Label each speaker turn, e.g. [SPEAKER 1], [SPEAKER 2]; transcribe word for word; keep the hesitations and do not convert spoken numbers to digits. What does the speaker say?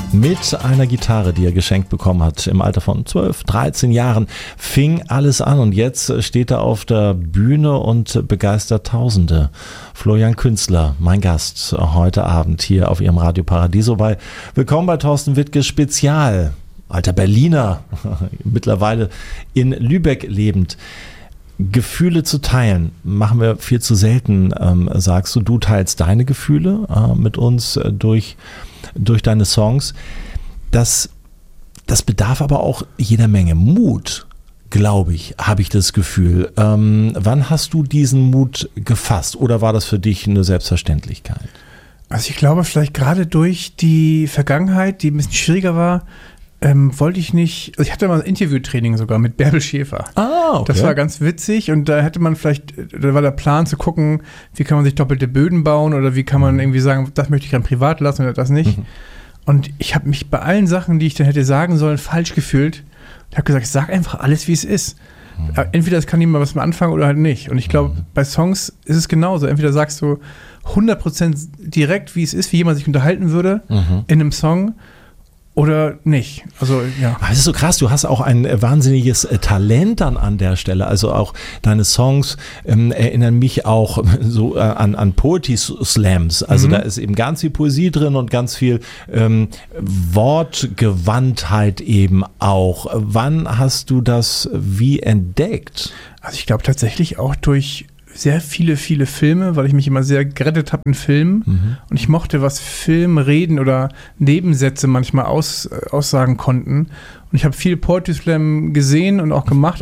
[SPEAKER 1] Mit einer Gitarre, die er geschenkt bekommen hat im Alter von zwölf, dreizehn Jahren, fing alles an und jetzt steht er auf der Bühne und begeistert Tausende. Florian Künzler, mein Gast heute Abend hier auf Ihrem Radio Paradiso bei Willkommen bei Thorsten Wittke Spezial. Alter Berliner, mittlerweile in Lübeck lebend. Gefühle zu teilen, machen wir viel zu selten, ähm, sagst du. Du teilst deine Gefühle äh, mit uns äh, durch, durch deine Songs. Das, das bedarf aber auch jeder Menge Mut, glaube ich, habe ich das Gefühl. Ähm, wann hast du diesen Mut gefasst oder war das für dich eine Selbstverständlichkeit?
[SPEAKER 2] Also ich glaube, vielleicht gerade durch die Vergangenheit, die ein bisschen schwieriger war, Ähm, wollte ich nicht, also ich hatte mal ein Interviewtraining sogar mit Bärbel Schäfer.
[SPEAKER 1] Ah, okay.
[SPEAKER 2] Das war ganz witzig und da hätte man vielleicht, da war der Plan zu gucken, wie kann man sich doppelte Böden bauen oder wie kann man mhm. irgendwie sagen, das möchte ich dann privat lassen oder das nicht. Mhm. Und ich habe mich bei allen Sachen, die ich dann hätte sagen sollen, falsch gefühlt. Ich habe gesagt, sag einfach alles, wie es ist. Mhm. Entweder es kann jemand was mit anfangen oder halt nicht. Und ich glaube, mhm. bei Songs ist es genauso. Entweder sagst du hundert Prozent direkt, wie es ist, wie jemand sich unterhalten würde mhm. in einem Song, oder nicht. Also, ja.
[SPEAKER 1] Das ist so krass, du hast auch ein wahnsinniges Talent dann an der Stelle. Also auch deine Songs ähm, erinnern mich auch so äh, an, an Poetry Slams. Also mhm. da ist eben ganz viel Poesie drin und ganz viel ähm, Wortgewandtheit eben auch. Wann hast du das wie entdeckt?
[SPEAKER 2] Also ich glaube tatsächlich auch durch sehr viele, viele Filme, weil ich mich immer sehr gerettet habe in Filmen mhm. und ich mochte, was Filmreden oder Nebensätze manchmal aus, äh, aussagen konnten und ich habe viel Poetry Slam gesehen und auch gemacht,